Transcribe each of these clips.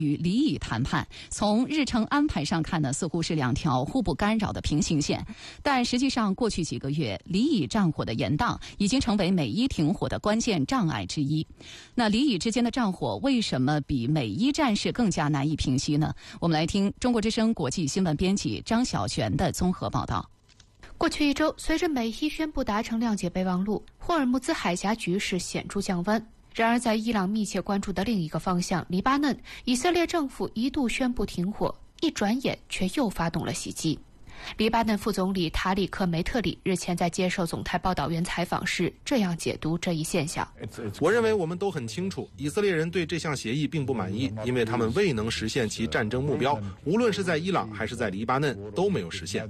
与黎以谈判，从日程安排上看呢，似乎是两条互不干扰的平行线。但实际上，过去几个月，黎以战火的延宕已经成为美伊停火的关键障碍之一。那黎以之间的战火为什么比美伊战事更加难以平息呢？我们来听中国之声国际新闻编辑张晓璇的综合报道。 过去一周，随着美伊宣布达成谅解备忘录，霍尔木兹海峡局势显著降温。然而，在伊朗密切关注的另一个方向，黎巴嫩，以色列政府一度宣布停火，一转眼却又发动了袭击。黎巴嫩副总理塔里克·梅特里日前在接受总台报道员采访时这样解读这一现象： 我认为我们都很清楚，以色列人对这项协议并不满意，因为他们未能实现其战争目标，无论是在伊朗还是在黎巴嫩都没有实现。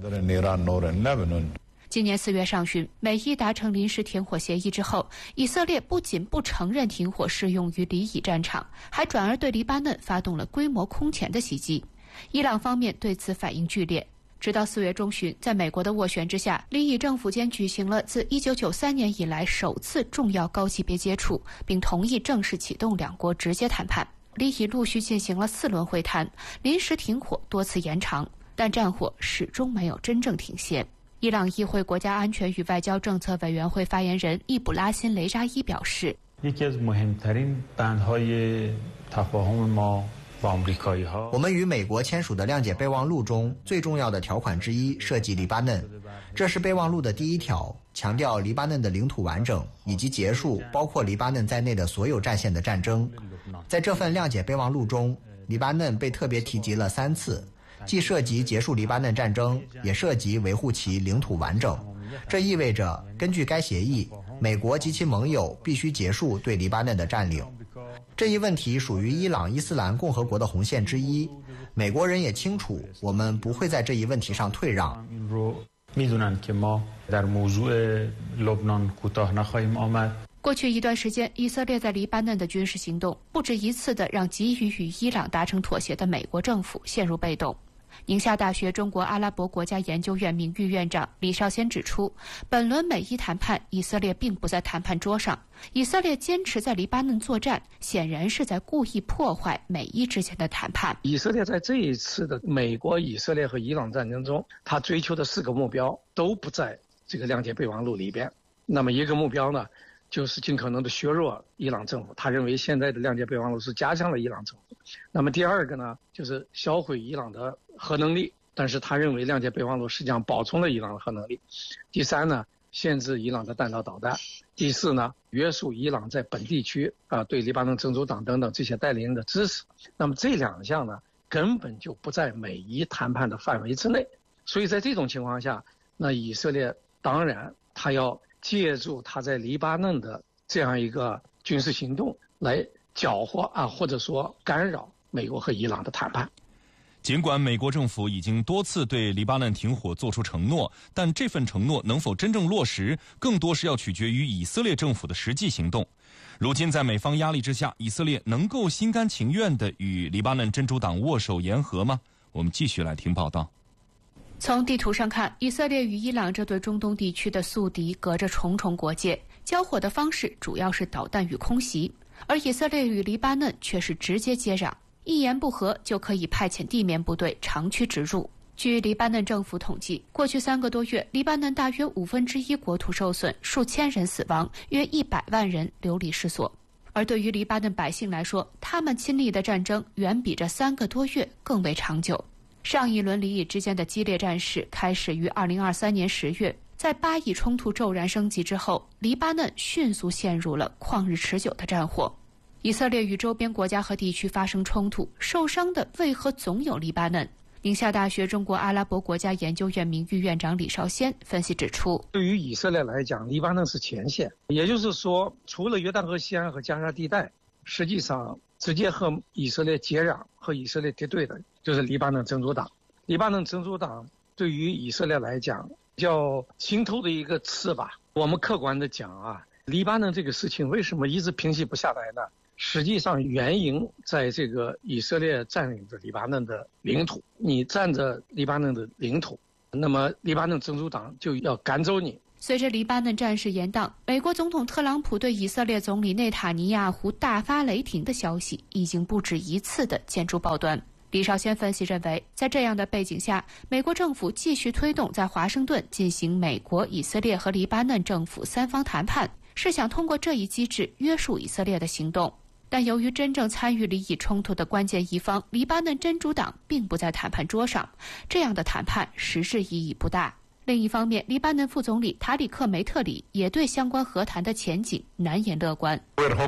今年4月上旬，美伊达成临时停火协议之后，以色列不仅不承认停火适用于黎以战场，还转而对黎巴嫩发动了规模空前的袭击。伊朗方面对此反应剧烈。直到4月中旬，在美国的斡旋之下，黎以政府间举行了自1993年以来首次重要高级别接触，并同意正式启动两国直接谈判。黎以陆续进行了4轮会谈，临时停火多次延长，但战火始终没有真正停歇。伊朗议会国家安全与外交政策委员会发言人易卜拉欣·雷扎伊表示， 我们与美国签署的谅解备忘录中最重要的条款之一涉及黎巴嫩，这是备忘录的第1条，强调黎巴嫩的领土完整以及结束包括黎巴嫩在内的所有战线的战争。在这份谅解备忘录中，黎巴嫩被特别提及了3次，既涉及结束黎巴嫩战争，也涉及维护其领土完整。这意味着，根据该协议，美国及其盟友必须结束对黎巴嫩的占领。这一问题属于伊朗伊斯兰共和国的红线之一，美国人也清楚，我们不会在这一问题上退让。 过去一段时间，以色列在黎巴嫩的军事行动不止一次地让急于与伊朗达成妥协的美国政府陷入被动。宁夏大学中国阿拉伯国家研究院名誉院长李少先指出，本轮美伊谈判，以色列并不在谈判桌上，以色列坚持在黎巴嫩作战，显然是在故意破坏美伊之间的谈判。 以色列在这一次的美国、以色列和伊朗战争中，他追求的4个目标都不在这个谅解备忘录里边。那么一个目标呢，就是尽可能的削弱伊朗政府，他认为现在的谅解备忘录是加强了伊朗政府。那么第2个呢，就是销毁伊朗的核能力，但是他认为谅解备忘录实际上保存了伊朗的核能力。第3呢，限制伊朗的弹道导弹。第4呢，约束伊朗在本地区对黎巴嫩真主党等等这些代理人的支持。那么这2项呢，根本就不在美伊谈判的范围之内。所以在这种情况下，那以色列当然他要借助他在黎巴嫩的这样一个军事行动来搅和或者说干扰美国和伊朗的谈判。 尽管美国政府已经多次对黎巴嫩停火做出承诺，但这份承诺能否真正落实，更多是要取决于以色列政府的实际行动。如今在美方压力之下，以色列能够心甘情愿地与黎巴嫩真主党握手言和吗？我们继续来听报道。 从地图上看，以色列与伊朗这对中东地区的宿敌隔着重重国界，交火的方式主要是导弹与空袭，而以色列与黎巴嫩却是直接接壤，一言不合就可以派遣地面部队长驱直入。据黎巴嫩政府统计，过去3个多月，黎巴嫩大约1/5国土受损，数千人死亡，约100万人流离失所。而对于黎巴嫩百姓来说，他们亲历的战争远比这3个多月更为长久。上一轮黎以之间的激烈战事开始于2023年10月，在巴以冲突骤然升级之后，黎巴嫩迅速陷入了旷日持久的战火。以色列与周边国家和地区发生冲突，受伤的为何总有黎巴嫩？宁夏大学中国阿拉伯国家研究院名誉院长李少先分析指出， 对于以色列来讲，黎巴嫩是前线，也就是说，除了约旦河西岸和加沙地带，实际上直接和以色列接壤和以色列敌对的就是黎巴嫩真主党。黎巴嫩真主党对于以色列来讲叫心头的一个刺吧。我们客观的讲黎巴嫩这个事情为什么一直平息不下来呢？实际上原因在这个以色列占领着黎巴嫩的领土，你占着黎巴嫩的领土，那么黎巴嫩真主党就要赶走你。 随着黎巴嫩战事延宕，美国总统特朗普对以色列总理内塔尼亚胡大发雷霆的消息已经不止一次的见诸报端。李少先分析认为，在这样的背景下，美国政府继续推动在华盛顿进行美国、以色列和黎巴嫩政府三方谈判，是想通过这一机制约束以色列的行动。但由于真正参与黎以冲突的关键一方黎巴嫩真主党并不在谈判桌上，这样的谈判实质意义不大。另一方面，黎巴嫩副总理塔里克·梅特里也对相关和谈的前景难言乐观。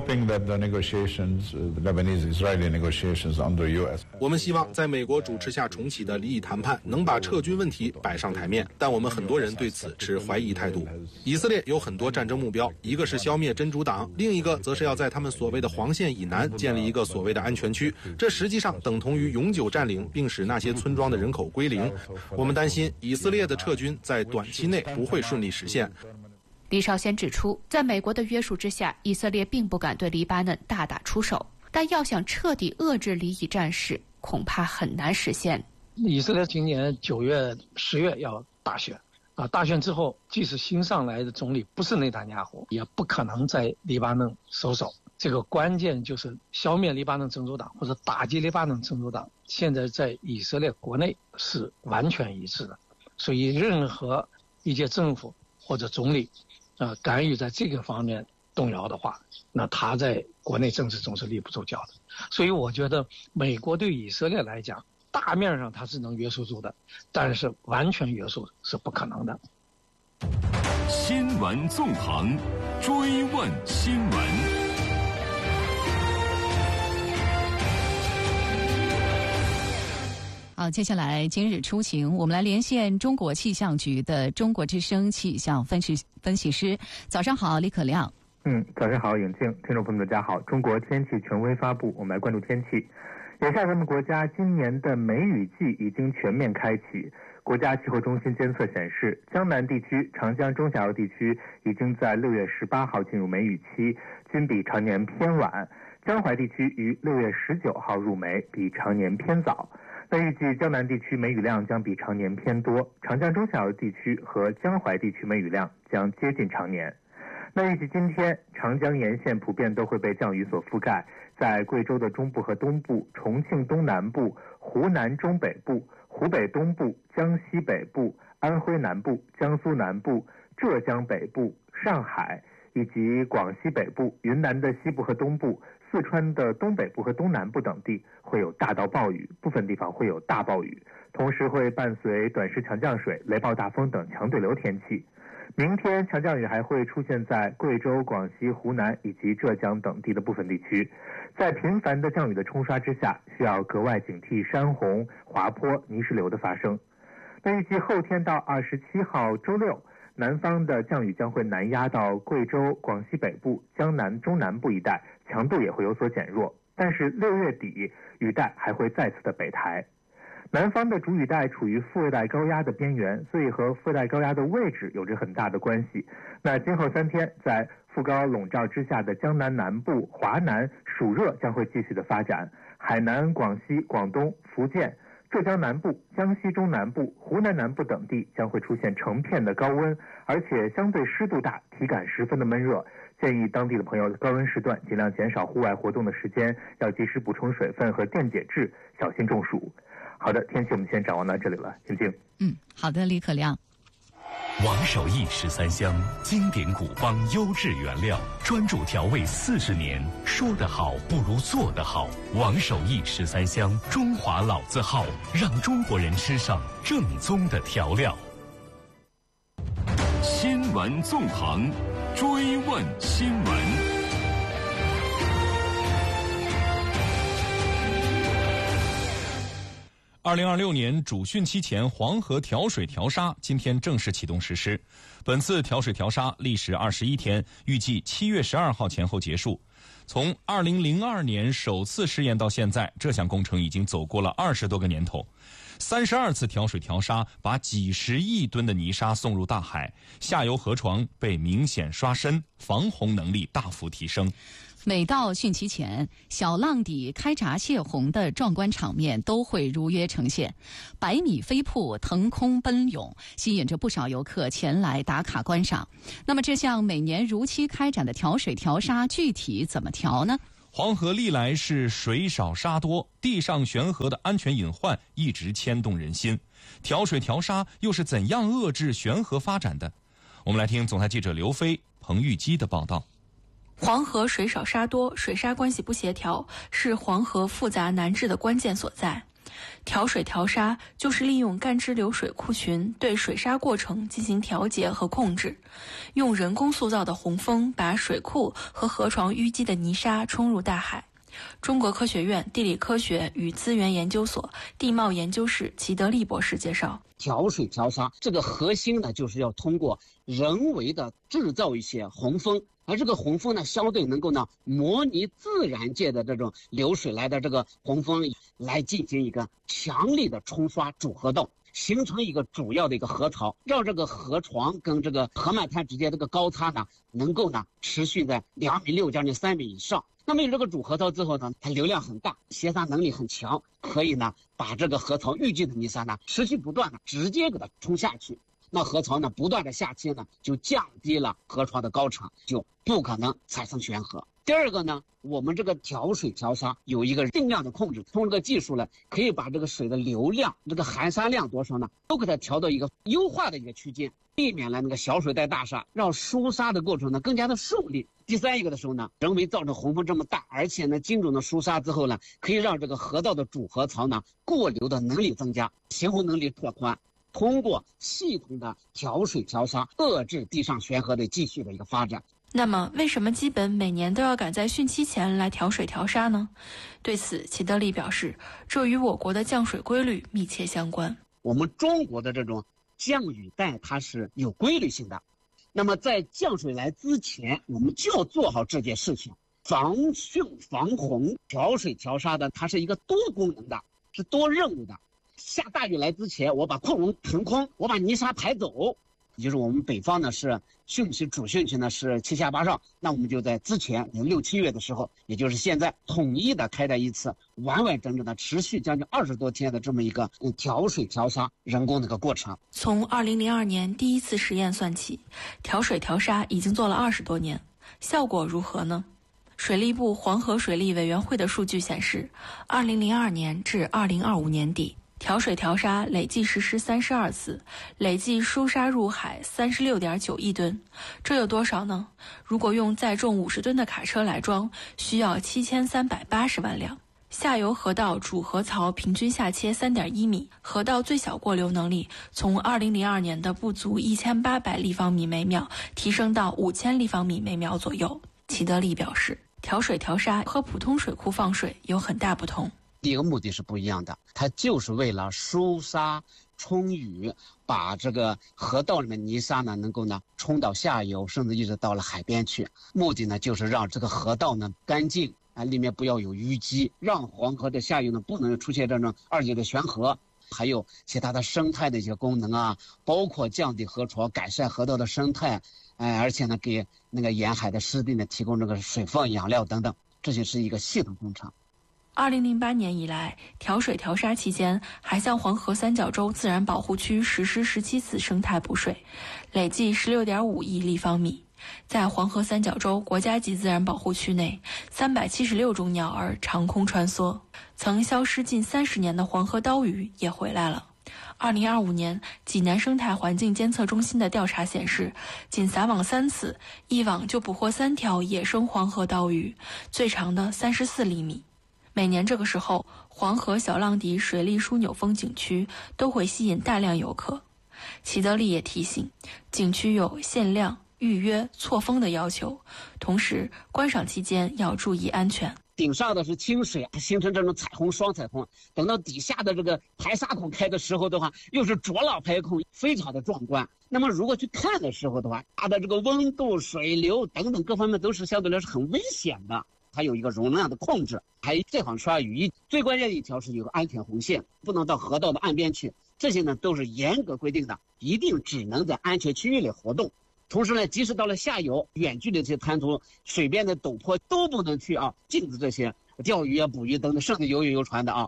我们希望在美国主持下重启的黎以谈判能把撤军问题摆上台面，但我们很多人对此持怀疑态度。以色列有很多战争目标，一个是消灭真主党，另一个则是要在他们所谓的黄线以南建立一个所谓的安全区，这实际上等同于永久占领并使那些村庄的人口归零。我们担心以色列的撤军在短期内不会顺利实现。 李少先指出，在美国的约束之下，以色列并不敢对黎巴嫩大打出手，但要想彻底遏制黎以战事，恐怕很难实现。 以色列今年9月、10月要大选大选之后，即使新上来的总理不是内塔尼亚胡，也不可能在黎巴嫩收手。这个关键就是消灭黎巴嫩真主党或者打击黎巴嫩真主党，现在在以色列国内是完全一致的。所以任何一届政府或者总理敢于在这个方面动摇的话，那他在国内政治中是立不住脚的。所以我觉得美国对以色列来讲，大面上它是能约束住的，但是完全约束是不可能的。 新闻纵横，追问新闻。 好，接下来今日出行，我们来连线中国气象局的中国之声气象分析师。早上好，李可亮。 早上好，永静，听众朋友们大家好。中国天气权威发布，我们来关注天气。眼下咱们国家今年的梅雨季已经全面开启。国家气候中心监测显示，江南地区、长江中下游地区已经在6月18号进入梅雨期，均比常年偏晚。江淮地区于6月19号入梅，比常年偏早。那预计江南地区梅雨量将比常年偏多，长江中下游地区和江淮地区梅雨量将接近常年。那预计今天长江沿线普遍都会被降雨所覆盖，在贵州的中部和东部、重庆东南部、湖南中北部、湖北东部、江西北部、安徽南部、江苏南部、浙江北部、上海以及广西北部、云南的西部和东部、四川的东北部和东南部等地会有大到暴雨，部分地方会有大暴雨，同时会伴随短时强降水、雷暴大风等强对流天气。明天强降雨还会出现在贵州、广西、湖南以及浙江等地的部分地区，在频繁的降雨的冲刷之下，需要格外警惕山洪、滑坡、泥石流的发生。那预计后天到27号周六，南方的降雨将会南压到贵州、广西北部、江南中南部一带，强度也会有所减弱。但是6月底雨带还会再次的北抬。南方的主雨带处于副热带高压的边缘，所以和副热带高压的位置有着很大的关系。那今后3天，在副高笼罩之下的江南南部、华南暑热将会继续的发展，海南、广西、广东、福建、浙江南部、江西中南部、湖南南部等地将会出现成片的高温，而且相对湿度大，体感十分的闷热。建议当地的朋友高温时段尽量减少户外活动的时间，要及时补充水分和电解质，小心中暑。好的，天气我们先展望到这里了，静静。 好的，李可亮。 王守义13香，经典古方优质原料，专注调味40年，说得好不如做得好。王守义13香，中华老字号，让中国人吃上正宗的调料。新闻纵横，追问新闻。 2026年主汛期前黄河调水调沙今天正式启动实施。本次调水调沙历时21天，预计7月12号前后结束。从2002年首次试验到现在，这项工程已经走过了20多个年头。32次调水调沙，把几十亿吨的泥沙送入大海，下游河床被明显刷深，防洪能力大幅提升。 每到汛期前，小浪底开闸泄洪的壮观场面都会如约呈现，百米飞瀑腾空奔涌，吸引着不少游客前来打卡观赏。那么这项每年如期开展的调水调沙具体怎么调呢？ 黄河历来是水少沙多，地上悬河的安全隐患一直牵动人心。调水调沙又是怎样遏制悬河发展的？我们来听总台记者刘飞、彭玉基的报道。 黄河水少沙多，水沙关系不协调，是黄河复杂难治的关键所在。调水调沙就是利用干支流水库群对水沙过程进行调节和控制，用人工塑造的洪峰把水库和河床淤积的泥沙冲入大海。中国科学院地理科学与资源研究所地貌研究室齐德利博士介绍， 调水调沙这个核心呢，就是要通过人为的制造一些洪峰，而这个洪峰呢，相对能够呢模拟自然界的这种流水来的这个洪峰，来进行一个强力的冲刷主河道，形成一个主要的一个河槽，让这个河床跟这个河漫滩之间这个高差呢，能够呢持续在2.6米将近3米以上。那么有这个主河槽之后呢，它流量很大，携沙能力很强，可以呢把这个河槽淤积的泥沙呢持续不断的直接给它冲下去。那河槽呢不断的下切呢，就降低了河床的高程，就不可能产生悬河。第二个呢，我们这个调水调沙有一个定量的控制，通过这个技术呢，可以把这个水的流量、这个含沙量多少呢，都给它调到一个优化的一个区间，避免了那个小水带大沙，让疏沙的过程呢更加的顺利。第三一个的时候呢，人为造成洪峰这么大，而且呢精准的疏沙之后呢，可以让这个河道的主河槽呢过流的能力增加，行洪能力拓宽。通过系统的调水调沙，遏制地上悬河的继续的一个发展。 那么为什么基本每年都要赶在汛期前来调水调沙呢？对此，齐德利表示，这与我国的降水规律密切相关。 我们中国的这种降雨带它是有规律性的，那么在降水来之前，我们就要做好这件事情。防汛防洪调水调沙的，它是一个多功能的，是多任务的。下大雨来之前，我把矿容腾空，我把泥沙排走。也就是我们北方呢是汛期主汛期呢是7下8上，那我们就在之前6、7月的时候，也就是现在统一的开展一次完完整整的持续将近20多天的这么一个调水调沙人工的一个过程。 从2002年第一次实验算起，调水调沙已经做了20多年，效果如何呢？水利部黄河水利委员会的数据显示，2002年至2025年底，调水调沙累计实施32次，累计输沙入海36.9亿吨。这有多少呢？如果用载重50吨的卡车来装，需要7380万辆。下游河道主河槽平均下切3.1米，河道最小过流能力从2002年的不足1800立方米每秒提升到5000立方米每秒左右。齐德利表示，调水调沙和普通水库放水有很大不同。 第一个目的是不一样的，它就是为了疏沙冲雨，把这个河道里面泥沙呢能够呢冲到下游，甚至一直到了海边去。目的呢就是让这个河道呢干净啊，里面不要有淤积，让黄河的下游呢不能出现这种2级的悬河。还有其他的生态的一些功能啊，包括降低河床、改善河道的生态，而且呢给那个沿海的湿地呢提供这个水分、养料等等，这就是一个系统工程。 2008年以来，调水调沙期间，还向黄河三角洲自然保护区实施17次生态补水，累计16.5亿立方米。在黄河三角洲国家级自然保护区内，376种鸟儿长空穿梭，曾消失近30年的黄河刀鱼也回来了。2025年，济南生态环境监测中心的调查显示，仅撒网3次，一网就捕获3条野生黄河刀鱼，最长的34厘米。每年这个时候，黄河小浪底水利枢纽峰景区都会吸引大量游客。齐德利也提醒，景区有限量、预约、错峰的要求，同时观赏期间要注意安全。 顶上的是清水，形成这种彩虹双彩虹，等到底下的这个排沙孔开的时候的话，又是浊浪排孔，非常的壮观。那么如果去看的时候的话，它的这个温度、水流等等各方面都是相对来说很危险的，它有一个容量的控制，还有这行刷雨衣，最关键的一条是有个安全红线，不能到河道的岸边去，这些呢都是严格规定的，一定只能在安全区域里活动。 同时呢，即使到了下游远距离的这些滩涂、水边的陡坡都不能去禁止这些钓鱼捕鱼等等，甚至游泳游船的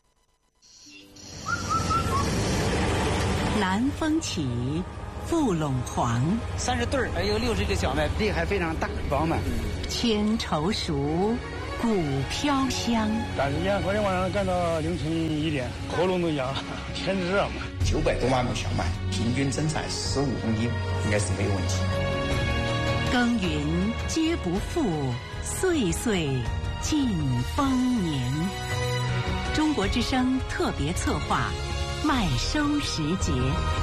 南风起，覆陇黄 ，30对儿，还有60个小麦，地还非常大，饱满。 千愁熟，谷飘香。 赶时间，昨天晚上干到凌晨1点，喉咙都哑了，天热嘛。 900多万亩小麦，平均增产15公斤，应该是没有问题。 耕耘皆不负，岁岁尽丰年。中国之声特别策划，麦收时节。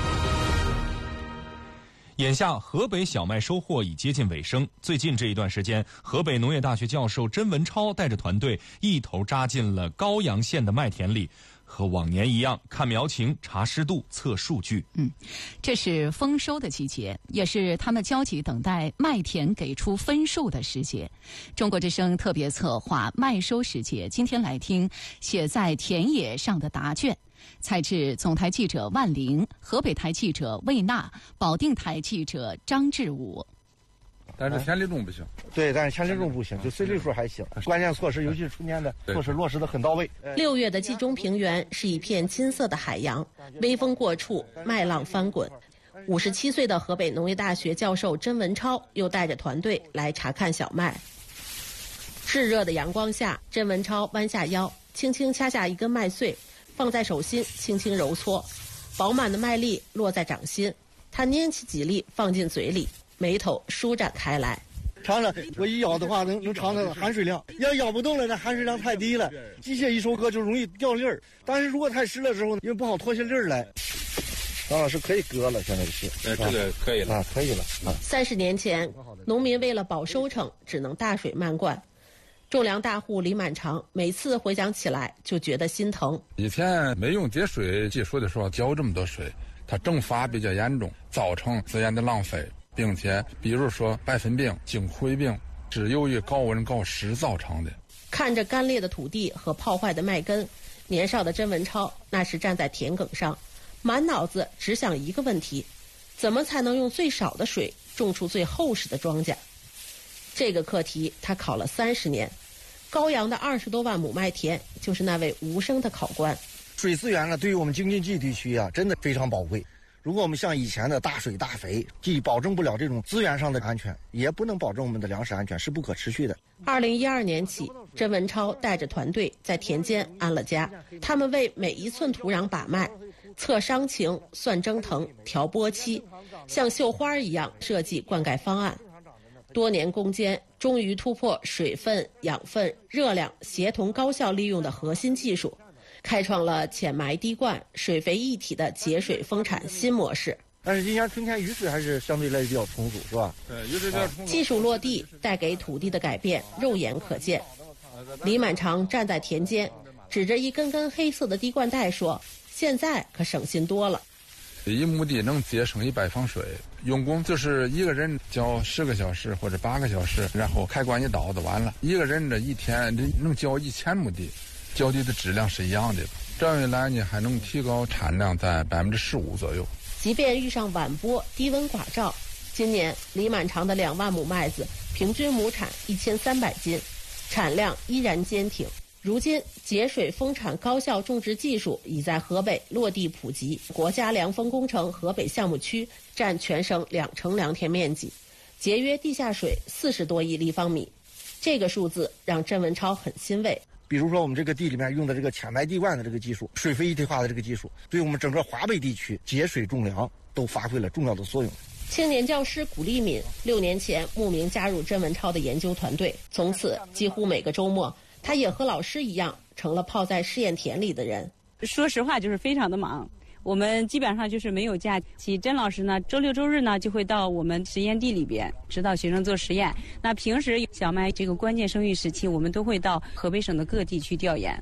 眼下河北小麦收获已接近尾声，最近这一段时间，河北农业大学教授甄文超带着团队一头扎进了高阳县的麦田里，和往年一样，看苗情、查湿度、测数据。 这是丰收的季节，也是他们焦急等待麦田给出分数的时节。中国之声特别策划麦收时节，今天来听写在田野上的答卷。采自总台记者万玲、河北台记者魏娜、保定台记者张志武。 但是田里种不行。 对，但是田里种不行，就随粒数还行。关键措施，尤其是春天的措施落实的很到位。 6月的冀中平原是一片金色的海洋，微风过处，麦浪翻滚。57岁的河北农业大学教授甄文超又带着团队来查看小麦。炙热的阳光下，甄文超弯下腰，轻轻掐下一根麦穗，放在手心轻轻揉搓，饱满的麦粒落在掌心，他拈起几粒放进嘴里，眉头舒展开来。 尝尝，我一咬的话能尝到含水量，要咬不动了，那含水量太低了，机械一收割就容易掉粒儿。但是如果太湿了之后，因为不好脱下粒儿来。张老师可以割了，现在是。 这个可以了， 可以了。 30年前，农民为了保收成，只能大水漫灌。种粮大户李满长每次回想起来就觉得心疼。 以前没用节水技术的时候浇这么多水，它蒸发比较严重，造成资源的浪费，并且比如说白粉病、茎灰病是由于高温高湿造成的。 看着干裂的土地和泡坏的麦根，年少的甄文超那时站在田埂上，满脑子只想一个问题：怎么才能用最少的水种出最厚实的庄稼？这个课题他考了30年，高阳的20多万亩麦田就是那位无声的考官。 水资源呢，对于我们京津冀地区真的非常宝贵。如果我们像以前的大水大肥，既保证不了这种资源上的安全，也不能保证我们的粮食安全，是不可持续的。 2012年起，甄文超带着团队在田间安了家，他们为每一寸土壤把脉，测伤情、算蒸腾、调播期，像绣花一样设计灌溉方案。多年攻坚，终于突破水分、养分、热量协同高效利用的核心技术，开创了浅埋低灌、水肥一体的节水丰产新模式。 但是今年春天雨水还是相对来比较充足，是吧？ 对，雨水比较充足。 技术落地带给土地的改变肉眼可见。李满长站在田间，指着一根根黑色的滴灌带说：“现在可省心多了。” 一亩地能节省100方水，用工就是一个人浇10个小时或者8个小时，然后开关一倒就完了。一个人这一天能浇1000亩地，浇地的质量是一样的。这样一来呢，还能提高产量在15%左右。 即便遇上晚播、低温寡照，今年李满长的2万亩麦子平均亩产1300斤，产量依然坚挺。如今，节水丰产高效种植技术已在河北落地普及，国家粮丰工程河北项目区占全省2成良田面积，节约地下水40多亿立方米。这个数字让甄文超很欣慰。 比如说我们这个地里面用的这个浅埋低灌的这个技术，水肥一体化的这个技术，对我们整个华北地区节水种粮都发挥了重要的作用。 青年教师古立敏6年前慕名加入甄文超的研究团队，从此几乎每个周末他也和老师一样成了泡在试验田里的人。 说实话就是非常的忙，我们基本上就是没有假期。甄老师呢，周6周日呢就会到我们实验地里边指导学生做实验。那平时小麦这个关键生育时期，我们都会到河北省的各地去调研。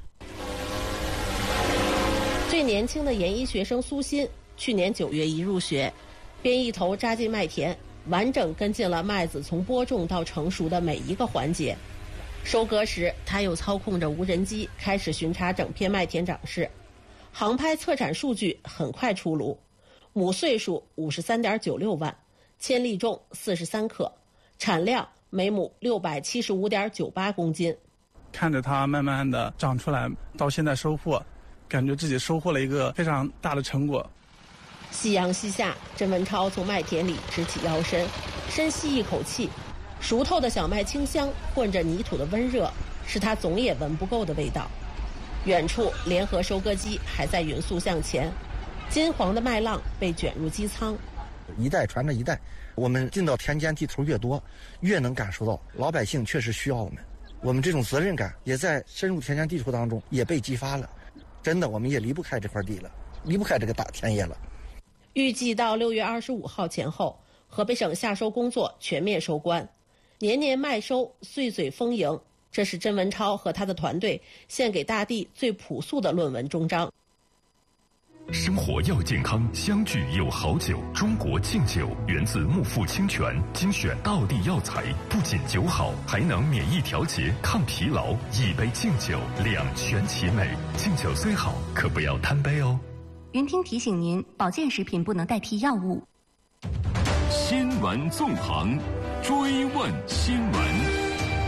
最年轻的研一学生苏欣，去年9月一入学，便一头扎进麦田，完整跟进了麦子从播种到成熟的每一个环节。收割时，他又操控着无人机开始巡查整片麦田长势。航拍测产数据很快出炉，亩岁数53.96万， 铅粒重43克，产量每亩675.98公斤。 看着它慢慢的长出来，到现在收获，感觉自己收获了一个非常大的成果。 夕阳西下，甄文超从麦田里直起腰身，深吸一口气，熟透的小麦清香混着泥土的温热，是他总也闻不够的味道。远处联合收割机还在匀速向前，金黄的麦浪被卷入机舱， 一代传着一代，我们进到田间地头越多，越能感受到老百姓确实需要我们，我们这种责任感也在深入田间地头当中也被激发了。真的，我们也离不开这块地了，离不开这个大田野了。 预计到6月25号前后，河北省夏收工作全面收官，年年麦收，岁岁丰盈。这是甄文超和他的团队献给大地最朴素的论文终章。 生活要健康，相聚有好酒。中国敬酒源自木富清泉，精选道地药材，不仅酒好，还能免疫调节、抗疲劳。一杯敬酒，两全其美。敬酒虽好，可不要贪杯哦。 云听提醒您，保健食品不能代替药物。 新闻纵横，追问新闻。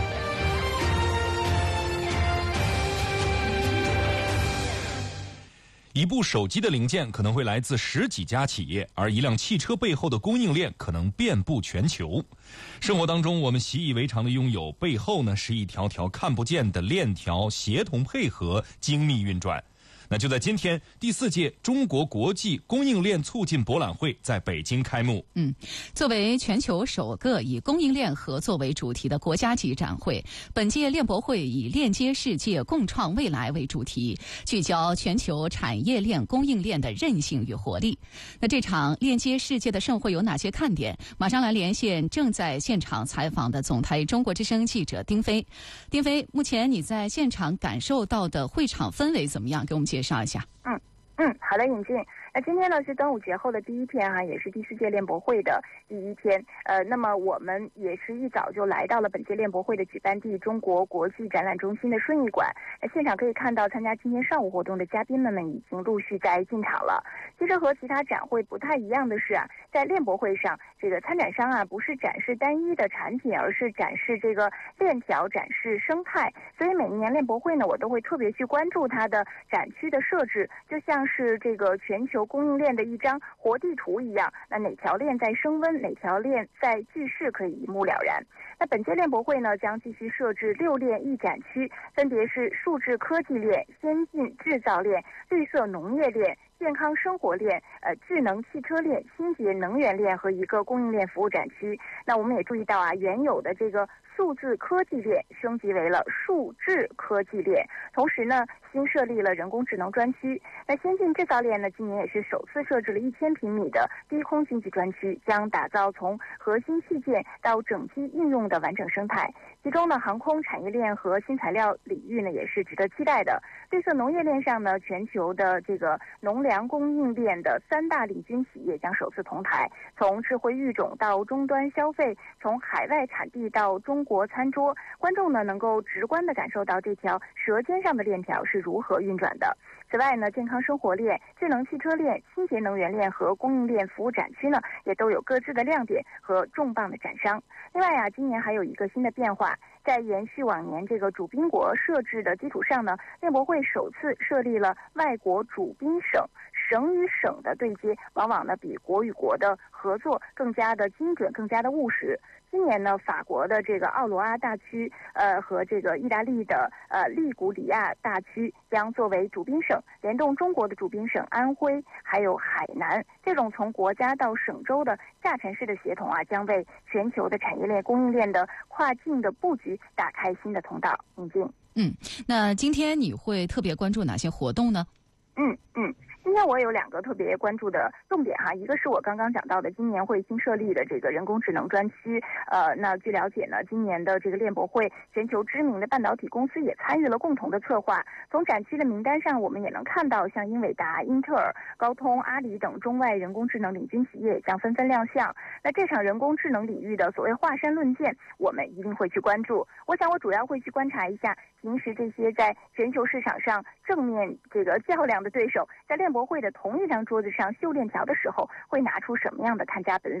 一部手机的零件可能会来自10几家企业，而一辆汽车背后的供应链可能遍布全球。生活当中，我们习以为常的拥有，背后呢是一条条看不见的链条，协同配合，精密运转。那就在今天，第4届中国国际供应链促进博览会在北京开幕。 作为全球首个以供应链合作为主题的国家级展会，本届链博会以链接世界、共创未来为主题，聚焦全球产业链供应链的韧性与活力。那这场链接世界的盛会有哪些看点？马上来连线正在现场采访的总台中国之声记者丁飞。丁飞，目前你在现场感受到的会场氛围怎么样？给我们介绍一下。 好的，尹静。那今天呢是端午节后的第一天哈，也是第4届链博会的第一天。那么我们也是一早就来到了本届链博会的举办地中国国际展览中心的顺义馆。现场可以看到，参加今天上午活动的嘉宾们已经陆续在进场了。其实和其他展会不太一样的是啊，在链博会上，这个参展商啊不是展示单一的产品，而是展示这个链条，展示生态。所以每一年链博会呢，我都会特别去关注它的展区的设置，就像是这个全球供应链的一张活地图一样。那哪条链在升温，哪条链在聚势，可以一目了然。那本届链博会呢，将继续设置6链一展区，分别是数字科技链、先进制造链、绿色农业链、健康生活链、智能汽车链、清洁能源链和一个供应链服务展区。那我们也注意到啊，原有的这个数字科技链升级为了数智科技链，同时呢，新设立了人工智能专区。那先进制造链呢，今年也是首次设置了1000平米的低空经济专区，将打造从核心器件到整机应用的完整生态。其中呢，航空产业链和新材料领域呢，也是值得期待的。绿色农业链上呢，全球的这个农粮供应链的3大领军企业将首次同台，从智慧育种到终端消费，从海外产地到中国餐桌，观众呢能够直观地感受到这条舌尖上的链条是如何运转的。此外呢，健康生活链、智能汽车链、清洁能源链和供应链服务展区呢，也都有各自的亮点和重磅的展商。另外啊，今年还有一个新的变化，在延续往年这个主宾国设置的基础上呢，链博会首次设立了外国主宾省。省与省的对接，往往呢比国与国的合作更加的精准，更加的务实。今年呢，法国的这个奥罗阿大区，和这个意大利的利古里亚大区将作为主宾省，联动中国的主宾省安徽还有海南，这种从国家到省州的下沉式的协同啊，将为全球的产业链供应链的跨境的布局打开新的通道。尹静， 那今天你会特别关注哪些活动呢？ 今天我有2个特别关注的重点哈，一个是我刚刚讲到的今年会新设立的这个人工智能专区。那据了解呢，今年的这个链博会，全球知名的半导体公司也参与了共同的策划。从展区的名单上，我们也能看到像英伟达、英特尔、高通、阿里等中外人工智能领军企业也将纷纷亮相。那这场人工智能领域的所谓华山论剑，我们一定会去关注。我想我主要会去观察一下，平时这些在全球市场上正面这个较量的对手，在链博会的同一张桌子上秀链条的时候，会拿出什么样的看家本领。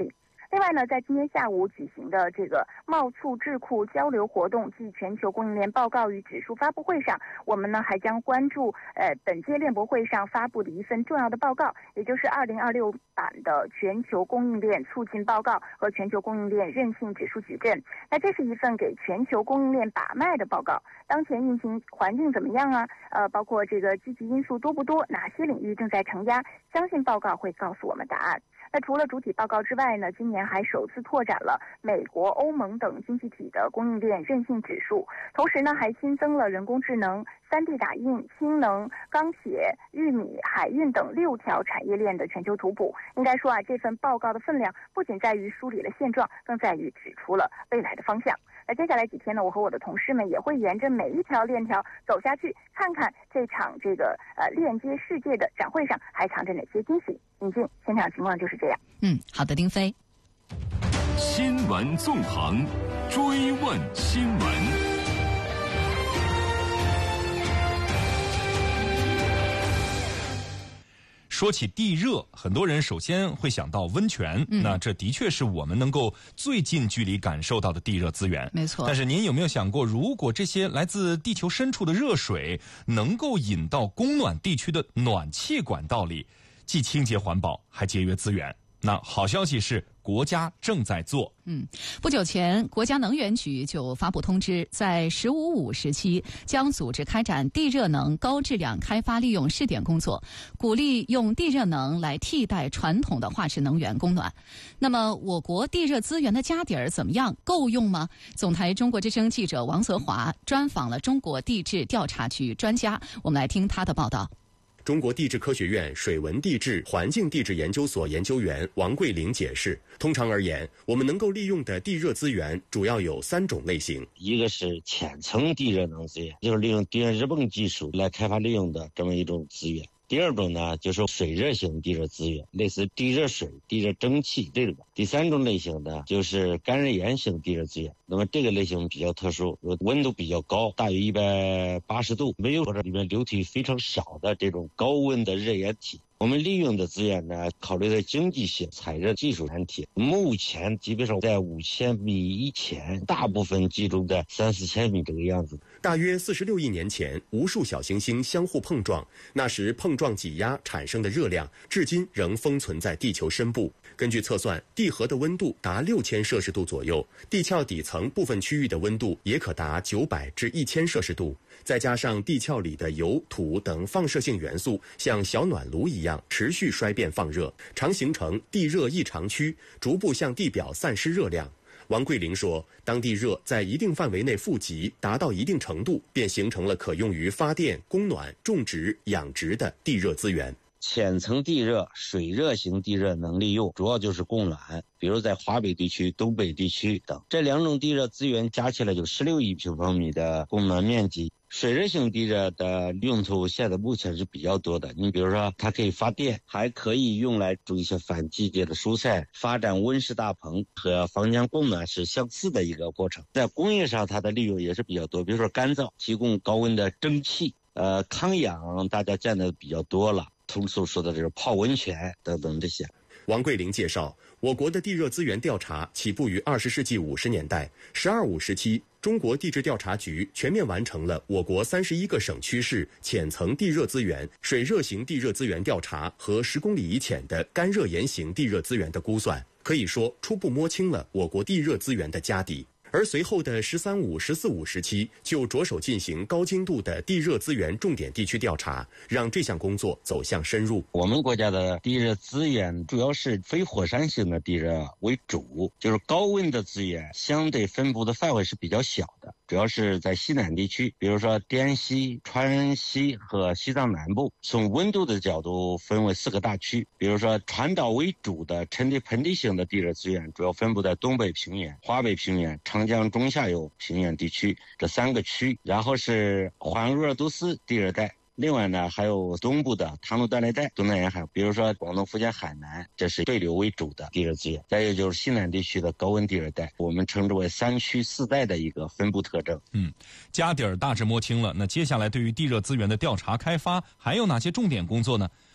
另外呢，在今天下午举行的这个贸促智库交流活动暨全球供应链报告与指数发布会上，我们呢还将关注本届链博会上发布的一份重要的报告，也就是2026版的全球供应链促进报告和全球供应链韧性指数矩阵。那这是一份给全球供应链把脉的报告，当前运行环境怎么样啊？包括这个积极因素多不多？哪些领域正在承压？相信报告会告诉我们答案。那除了主体报告之外呢，今年还首次拓展了美国、欧盟等经济体的供应链韧性指数，同时呢还新增了人工智能、3D 打印、氢能、钢铁、玉米、海运等6条产业链的全球图谱。应该说啊，这份报告的分量不仅在于梳理了现状，更在于指出了未来的方向。那接下来几天呢，我和我的同事们也会沿着每一条链条走下去，看看这场链接世界的展会上还藏着哪些惊喜。引进现场情况就是这样。 好的，丁飞。 新闻纵横，追问新闻。说起地热，很多人首先会想到温泉，那这的确是我们能够最近距离感受到的地热资源。 没错。 但是您有没有想过，如果这些来自地球深处的热水能够引到供暖地区的暖气管道里，既清洁环保还节约资源？那好消息是国家正在做。 不久前，国家能源局就发布通知，在“15-5”时期将组织开展地热能高质量开发利用试点工作，鼓励用地热能来替代传统的化石能源供暖。那么，我国地热资源的家底儿怎么样？够用吗？总台中国之声记者王泽华专访了中国地质调查局专家，我们来听他的报道。 中国地质科学院水文地质环境地质研究所研究员王桂玲解释，通常而言，我们能够利用的地热资源主要有3种类型。 一个是浅层地热能资源，就是利用地热热泵技术来开发利用的这么一种资源。第二种呢，就是水热型地热资源，类似地热水、地热蒸汽这种。第3种类型呢，就是干热岩型地热资源。那么这个类型比较特殊，温度比较高，大约180度，没有或者里面流体非常少的这种高温的热液体。我们利用的资源呢，考虑的经济性、采热技术难题。目前基本上在5000米以前，大部分集中在3-4千米这个样子。 大约46亿年前，无数小行星相互碰撞，那时碰撞挤压产生的热量，至今仍封存在地球深部。根据测算，地核的温度达6000摄氏度左右，地壳底层部分区域的温度也可达900至1000摄氏度。再加上地壳里的油、土等放射性元素像小暖炉一样持续衰变放热，常形成地热异常区，逐步向地表散失热量。王桂玲说，当地热在一定范围内富集，达到一定程度，便形成了可用于发电、供暖、种植、养殖的地热资源。 浅层地热、水热型地热能利用，主要就是供暖，比如在华北地区、东北地区等。这2种地热资源加起来就16亿平方米的供暖面积。水热型地热的用途现在目前是比较多的，你比如说它可以发电，还可以用来种一些反季节的蔬菜，发展温室大棚，和房间供暖是相似的一个过程。在工业上它的利用也是比较多，比如说干燥，提供高温的蒸汽，康养大家见的比较多了，通俗说的这是泡温泉等等这些。 王桂玲介绍，我国的地热资源调查起步于20世纪50年代，“12-5”时期，中国地质调查局全面完成了我国31个省区市浅层地热资源、水热型地热资源调查和10公里以浅的干热岩型地热资源的估算，可以说初步摸清了我国地热资源的家底。而随后的13-5、14-5时期就着手进行高精度的地热资源重点地区调查，让这项工作走向深入。 我们国家的地热资源主要是非火山型的地热为主，就是高温的资源相对分布的范围是比较小的，主要是在西南地区，比如说滇西、川西和西藏南部。从温度的角度分为4个大区，比如说传导为主的沉地盆地型的地热资源主要分布在东北平原、华北平原、长江中下游平原地区这3个区，然后是环鄂尔多斯地热带，另外呢还有东部的唐努断裂带、东南沿海，比如说广东、福建、海南，这是对流为主的地热资源。再有就是西南地区的高温地热带，我们称之为3区4带的一个分布特征。 家底儿大致摸清了，那接下来对于地热资源的调查开发还有哪些重点工作呢？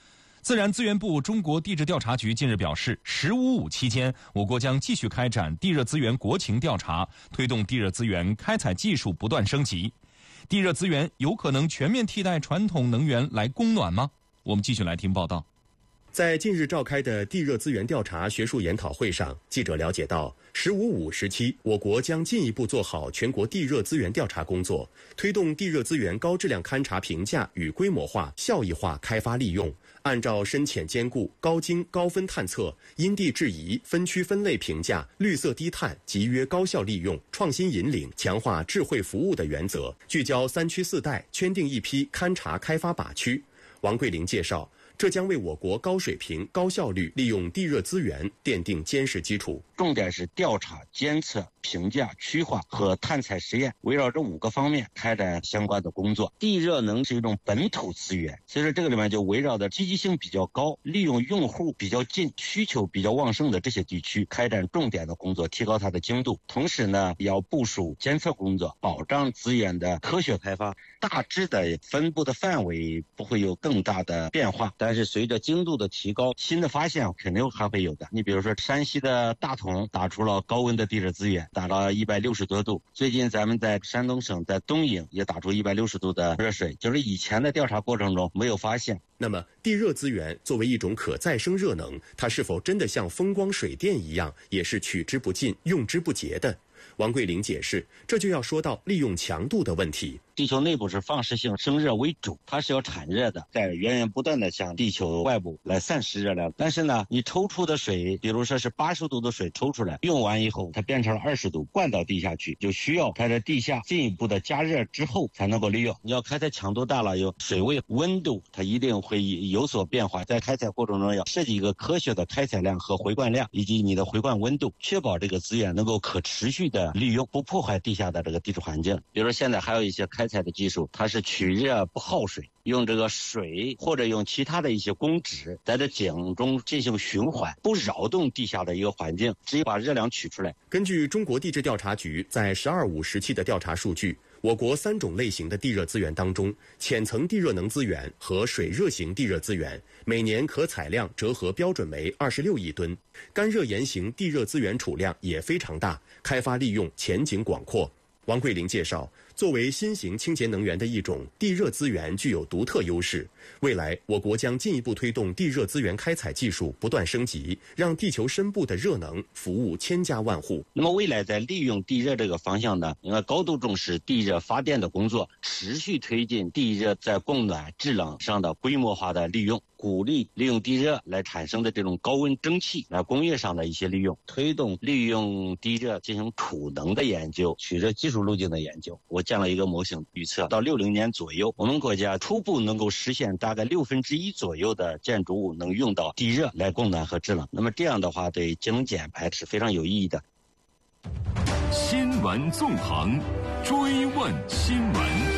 自然资源部中国地质调查局近日表示，“15·5”期间，我国将继续开展地热资源国情调查，推动地热资源开采技术不断升级。地热资源有可能全面替代传统能源来供暖吗？我们继续来听报道。 在近日召开的地热资源调查学术研讨会上，记者了解到，“15·5”时期，我国将进一步做好全国地热资源调查工作，推动地热资源高质量勘查评价与规模化、效益化开发利用，按照深浅兼顾、高精高分探测、因地制宜、分区分类评价、绿色低碳、集约高效利用、创新引领、强化智慧服务的原则，聚焦3区4带，圈定一批勘查开发靶区。王桂玲介绍，这将为我国高水平、高效率利用地热资源奠定坚实基础。 重点是调查、监测、评价、区划和探采实验，围绕这5个方面开展相关的工作。地热能是一种本土资源，所以说这个里面就围绕着积极性比较高、利用用户比较近、需求比较旺盛的这些地区开展重点的工作，提高它的精度。同时呢，要部署监测工作，保障资源的科学开发。大致的分布的范围不会有更大的变化，但是随着精度的提高，新的发现肯定还会有的。你比如说山西的大同打出了高温的地热资源，打到160多度。最近咱们在山东省在东营也打出160度的热水，就是以前的调查过程中没有发现。 那么地热资源作为一种可再生热能，它是否真的像风光水电一样，也是取之不尽、用之不竭的？王桂玲解释，这就要说到利用强度的问题。 地球内部是放射性生热为主，它是要产热的，在源源不断的向地球外部来散失热量。但是呢，你抽出的水，比如说是80度的水抽出来，用完以后它变成了20度，灌到地下去，就需要它在地下进一步的加热之后才能够利用。你要开采强度大了，有水位、温度，它一定会有所变化。在开采过程中要设计一个科学的开采量和回灌量，以及你的回灌温度，确保这个资源能够可持续的利用，不破坏地下的这个地质环境。比如说现在还有一些开采的技术，它是取热不耗水，用这个水或者用其他的一些公脂在这井中进行循环，不扰动地下的一个环境，直接把热量取出来。 根据中国地质调查局在“12·5”时期的调查数据，我国3种类型的地热资源当中，浅层地热能资源和水热型地热资源每年可采量折合标准为26亿吨，干热岩型地热资源储量也非常大，开发利用前景广阔。王桂玲介绍，作为新型清洁能源的一种，地热资源具有独特优势。未来，我国将进一步推动地热资源开采技术不断升级，让地球深部的热能服务千家万户。 那么未来在利用地热这个方向呢，应该高度重视地热发电的工作，持续推进地热在供暖、制冷上的规模化的利用，鼓励利用地热来产生的这种高温蒸汽来工业上的一些利用，推动利用地热进行储能的研究，取得技术路径的研究。我建了一个模型预测，到60年左右，我们国家初步能够实现大概1/6左右的建筑物能用到地热来供暖和制冷。那么这样的话，对节能减排是非常有意义的。 新闻纵横，追问新闻。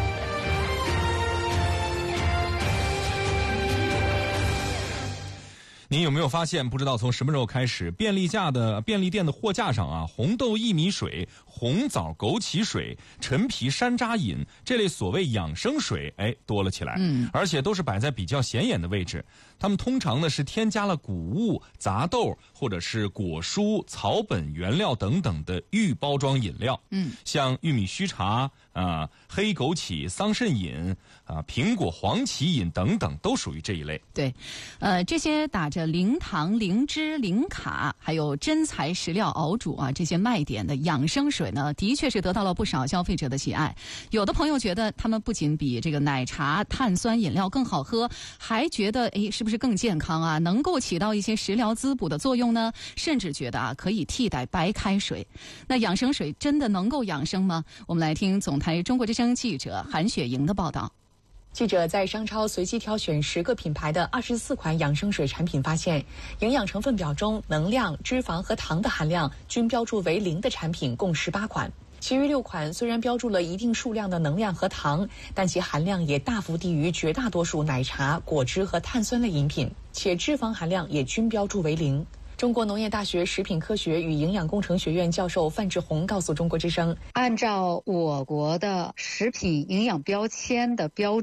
您有没有发现，不知道从什么时候开始，便利店的货架上啊，红豆薏米水、红枣枸杞水、陈皮山楂饮这类所谓养生水，多了起来。而且都是摆在比较显眼的位置。它们通常呢是添加了谷物、杂豆或者是果蔬、草本原料等等的预包装饮料。像玉米须茶黑枸杞桑葚饮苹果黄芪饮等等，都属于这一类。 对，这些打着零糖、零脂、零卡，还有真材实料熬煮这些卖点的养生水呢，的确是得到了不少消费者的喜爱。有的朋友觉得他们不仅比这个奶茶、碳酸饮料更好喝，还觉得是不是更健康啊？能够起到一些食疗滋补的作用呢？甚至觉得可以替代白开水。那养生水真的能够养生吗？我们来听总台中国之声记者韩雪莹的报道。 记者在商超随机挑选10个品牌的24款养生水产品，发现营养成分表中能量、脂肪和糖的含量均标注为0的产品共18款，其余6款虽然标注了一定数量的能量和糖，但其含量也大幅低于绝大多数奶茶、果汁和碳酸类饮品，且脂肪含量也均标注为0。中国农业大学食品科学与营养工程学院教授范志红告诉中国之声， 按照我国的食品营养标签的标准，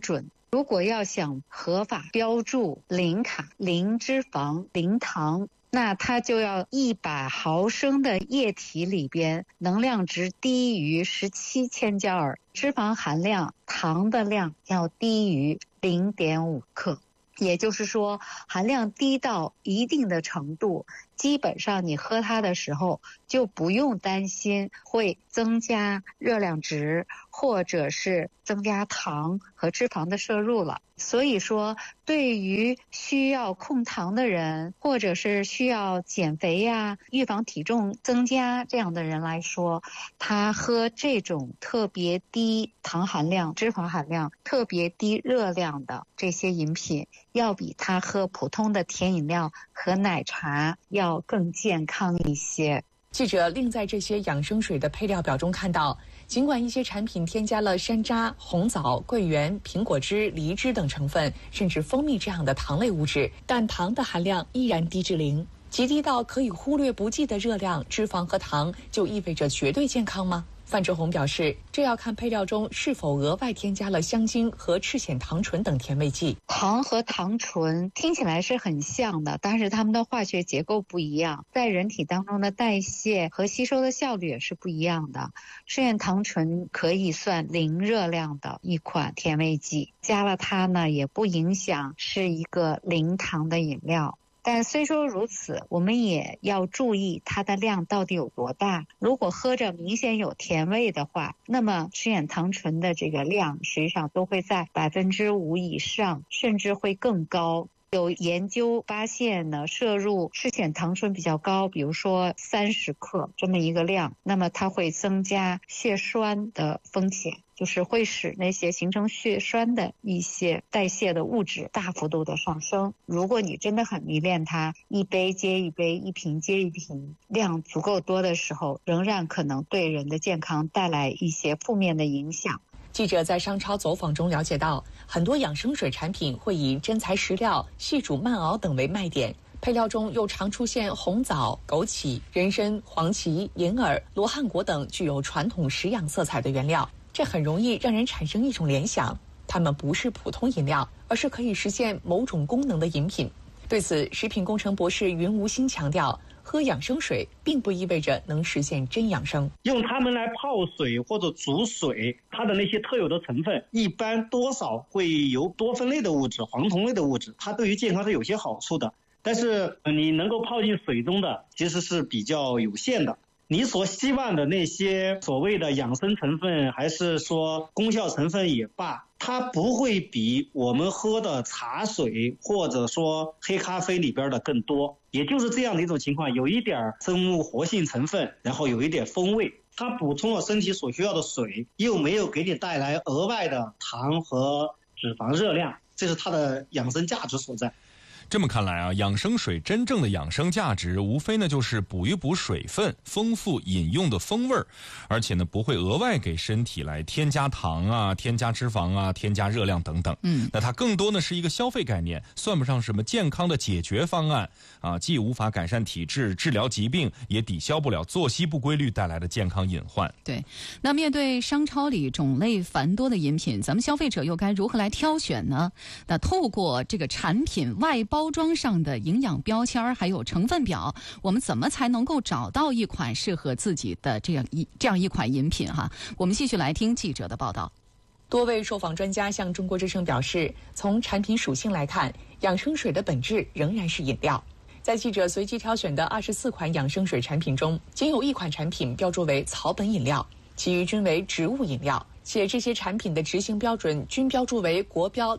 如果要想合法标注零卡、零脂肪、零糖，那它就要100毫升的液体里边能量值低于17千焦耳，脂肪含量、糖的量要低于0.5克。也就是说，含量低到一定的程度，基本上你喝它的时候就不用担心会增加热量值，或者是增加糖和脂肪的摄入了。所以说，对于需要控糖的人，或者是需要减肥呀、预防体重增加这样的人来说，他喝这种特别低糖含量、脂肪含量、特别低热量的这些饮品，要比他喝普通的甜饮料和奶茶要更健康一些。 记者另在这些养生水的配料表中看到，尽管一些产品添加了山楂、红枣、桂圆、苹果汁、梨汁等成分，甚至蜂蜜这样的糖类物质，但糖的含量依然低至0，极低到可以忽略不计的热量、脂肪和糖，就意味着绝对健康吗？范志红表示，这要看配料中是否额外添加了香精和赤藓糖醇等甜味剂。 糖和糖醇听起来是很像的，但是它们的化学结构不一样，在人体当中的代谢和吸收的效率也是不一样的。赤藓糖醇可以算0热量的一款甜味剂，加了它呢也不影响是一个0糖的饮料。但虽说如此，我们也要注意它的量到底有多大。如果喝着明显有甜味的话，那么赤藓糖醇的这个量实际上都会在5%以上，甚至会更高。有研究发现呢，摄入赤藓糖醇比较高，比如说30克这么一个量，那么它会增加血栓的风险，就是会使那些形成血栓的一些代谢的物质大幅度的上升。如果你真的很迷恋它，一杯接一杯，一瓶接一瓶，量足够多的时候，仍然可能对人的健康带来一些负面的影响。 记者在商超走访中了解到，很多养生水产品会以真材实料、细煮慢熬等为卖点，配料中又常出现红枣、枸杞、人参、黄芪、银耳、罗汉果等具有传统食养色彩的原料，这很容易让人产生一种联想，它们不是普通饮料，而是可以实现某种功能的饮品。对此，食品工程博士云无心强调，喝养生水并不意味着能实现真养生。 用它们来泡水或者煮水，它的那些特有的成分一般多少会有多酚类的物质、黄酮类的物质，它对于健康是有些好处的。但是你能够泡进水中的其实是比较有限的。你所希望的那些所谓的养生成分，还是说功效成分也罢，它不会比我们喝的茶水或者说黑咖啡里边的更多。也就是这样的一种情况，有一点生物活性成分，然后有一点风味，它补充了身体所需要的水，又没有给你带来额外的糖和脂肪热量，这是它的养生价值所在。 这么看来啊，养生水真正的养生价值，无非呢就是补一补水分，丰富饮用的风味儿，而且呢不会额外给身体来添加糖啊、添加脂肪啊、添加热量等等。那它更多呢是一个消费概念，算不上什么健康的解决方案啊，既无法改善体质、治疗疾病，也抵消不了作息不规律带来的健康隐患。 对，那面对商超里种类繁多的饮品，咱们消费者又该如何来挑选呢？那透过这个产品外包装上的营养标签还有成分表，我们怎么才能够找到一款适合自己的这样一款饮品哈？我们继续来听记者的报道。 多位受访专家向中国之声表示，从产品属性来看，养生水的本质仍然是饮料。在记者随机挑选的24款养生水产品中，仅有1款产品标注为草本饮料，其余均为植物饮料，且这些产品的执行标准均标注为国标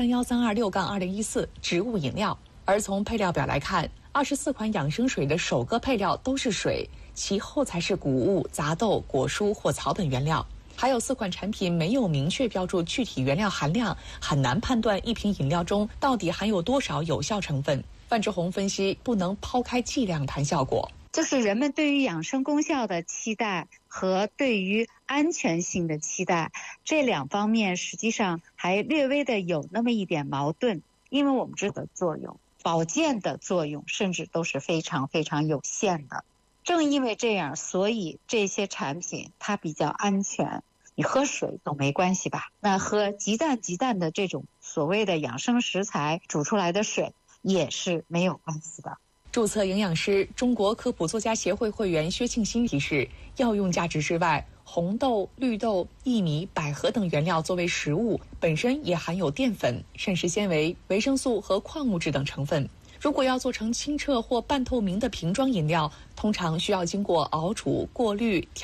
T31326-2014 植物饮料。而从配料表来看，24款养生水的首个配料都是水，其后才是谷物、杂豆、果蔬或草本原料。还有4款产品没有明确标注具体原料含量，很难判断一瓶饮料中到底含有多少有效成分。范志红分析，不能抛开剂量谈效果。 就是人们对于养生功效的期待和对于安全性的期待，这2方面实际上还略微的有那么一点矛盾。因为我们知道作用，保健的作用甚至都是非常非常有限的。正因为这样，所以这些产品它比较安全， 你喝水总没关系吧？那喝极淡的这种所谓的养生食材煮出来的水也是没有关系的。 注册营养师、中国科普作家协会会员薛庆新提示，药用价值之外，红豆、绿豆、薏米、百合等原料作为食物，本身也含有淀粉、膳食纤维、维生素和矿物质等成分。如果要做成清澈或半透明的瓶装饮料，通常需要经过熬煮、过滤、调